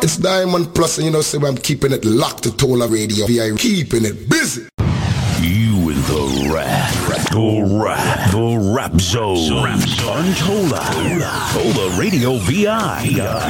It's Diamond Plus, and you know, so I'm keeping it locked to Tola Radio. VI keeping it busy. You in the rap zone. On Tola Radio VI.